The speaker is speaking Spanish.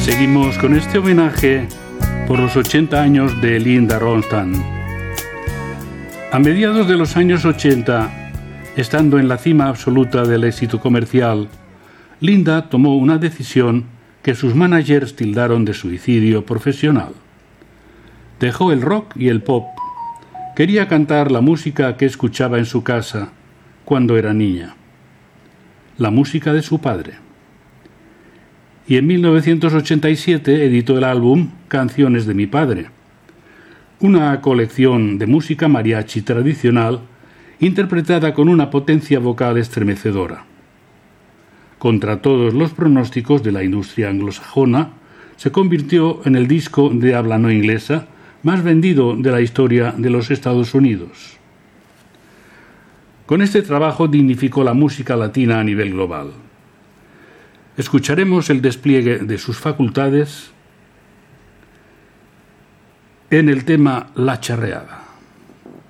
Seguimos con este homenaje por los 80 años de Linda Ronstadt. A mediados de los años 80, estando en la cima absoluta del éxito comercial, Linda tomó una decisión que sus managers tildaron de suicidio profesional. Dejó el rock y el pop. Quería cantar la música que escuchaba en su casa cuando era niña, la música de su padre. Y en 1987 editó el álbum Canciones de mi padre, una colección de música mariachi tradicional interpretada con una potencia vocal estremecedora. Contra todos los pronósticos de la industria anglosajona, se convirtió en el disco de habla no inglesa más vendido de la historia de los Estados Unidos. Con este trabajo dignificó la música latina a nivel global. Escucharemos el despliegue de sus facultades en el tema La Charreada.